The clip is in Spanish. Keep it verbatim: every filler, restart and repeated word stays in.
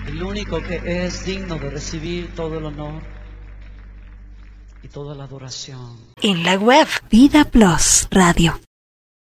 el único que es digno de recibir todo el honor y toda la adoración. En la web Vida Plus Radio.